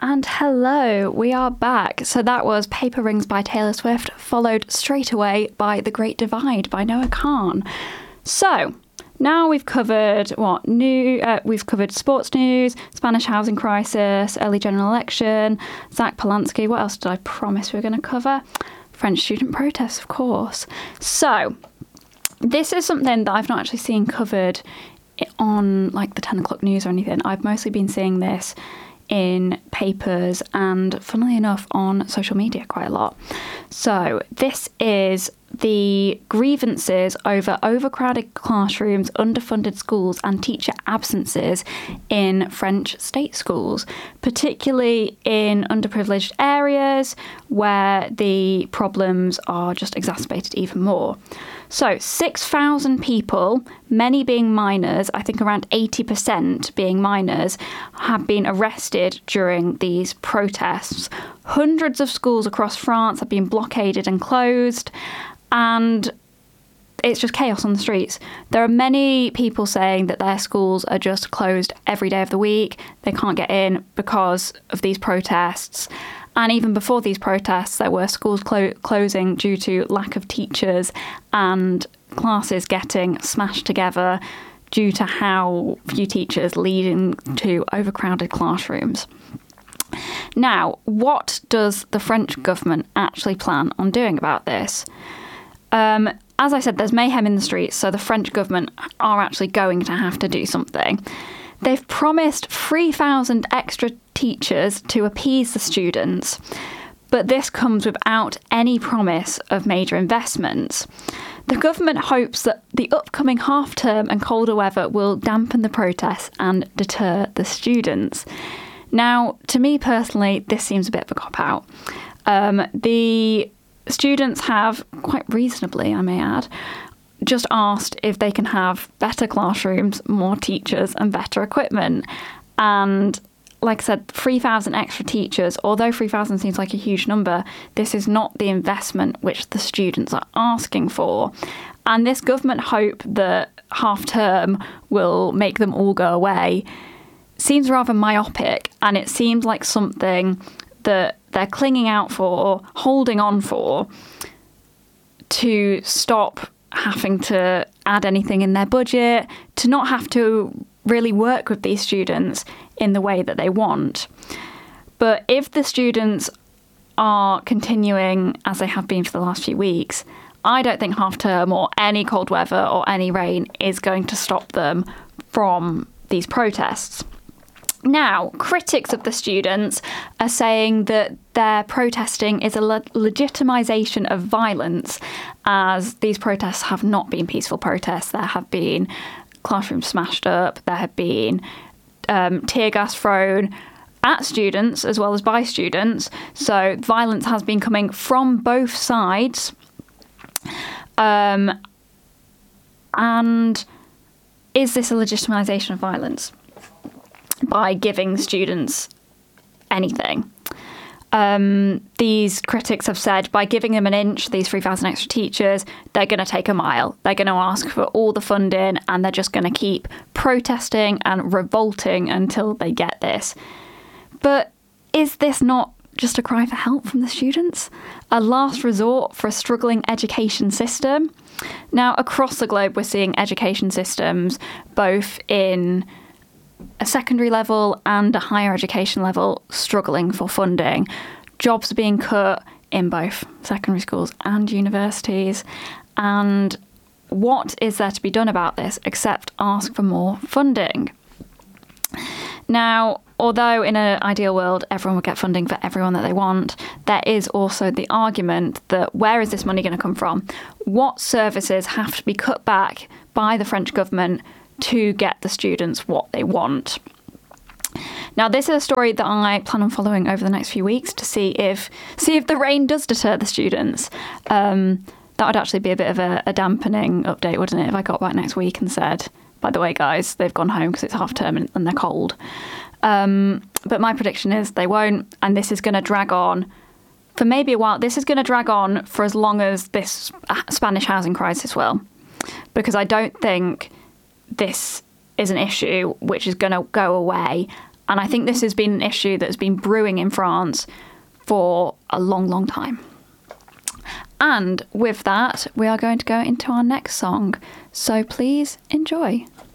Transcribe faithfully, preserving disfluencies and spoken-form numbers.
And hello, we are back. So that was Paper Rings by Taylor Swift, followed straight away by The Great Divide by Noah Kahan. So now we've covered what new? Uh, we've covered sports news, Spanish housing crisis, early general election, Zach Polanski. What else did I promise we were going to cover? French student protests, of course. So this is something that I've not actually seen covered on like the ten o'clock news or anything. I've mostly been seeing this in papers and, funnily enough, on social media quite a lot. So this is the grievances over overcrowded classrooms, underfunded schools and teacher absences in French state schools, particularly in underprivileged areas where the problems are just exacerbated even more. So six thousand people, many being minors, I think around eighty percent being minors, have been arrested during these protests. Hundreds of schools across France have been blockaded and closed, and it's just chaos on the streets. There are many people saying that their schools are just closed every day of the week. They can't get in because of these protests. And even before these protests, there were schools clo- closing due to lack of teachers and classes getting smashed together due to how few teachers, leading to overcrowded classrooms. Now, what does the French government actually plan on doing about this? Um, as I said, there's mayhem in the streets, so the French government are actually going to have to do something. They've promised three thousand extra teachers to appease the students, but this comes without any promise of major investments. The government hopes that the upcoming half-term and colder weather will dampen the protests and deter the students. Now, to me personally, this seems a bit of a cop-out. Um, the students have, quite reasonably, I may add, just asked if they can have better classrooms, more teachers and better equipment. And like I said, three thousand extra teachers, although three thousand seems like a huge number, this is not the investment which the students are asking for. And this government hope that half term will make them all go away seems rather myopic, and it seems like something that they're clinging out for, holding on for, to stop having to add anything in their budget, to not have to really work with these students in the way that they want. But if the students are continuing as they have been for the last few weeks, I don't think half term or any cold weather or any rain is going to stop them from these protests. Now, critics of the students are saying that their protesting is a le- legitimisation of violence, as these protests have not been peaceful protests. There have been classrooms smashed up, there have been um, tear gas thrown at students as well as by students. So violence has been coming from both sides. Um, and is this a legitimisation of violence by giving students anything? Um, these critics have said by giving them an inch, these three thousand extra teachers, they're going to take a mile. They're going to ask for all the funding, and they're just going to keep protesting and revolting until they get this. But is this not just a cry for help from the students? A last resort for a struggling education system? Now, across the globe, we're seeing education systems, both in a secondary level and a higher education level, struggling for funding. Jobs are being cut in both secondary schools and universities. And what is there to be done about this except ask for more funding? Now, although in an ideal world everyone would get funding for everyone that they want, there is also the argument that where is this money going to come from? What services have to be cut back by the French government to get the students what they want? Now, this is a story that I plan on following over the next few weeks to see if see if the rain does deter the students. Um, that would actually be a bit of a, a dampening update, wouldn't it, if I got back next week and said, by the way, guys, they've gone home because it's half term and, and they're cold. Um, but my prediction is they won't, and this is going to drag on for maybe a while. This is going to drag on for as long as this Spanish housing crisis will, because I don't think this is an issue which is going to go away And I think this has been an issue that's been brewing in France for a long, long time. And with that, we are going to go into our next song. So please enjoy.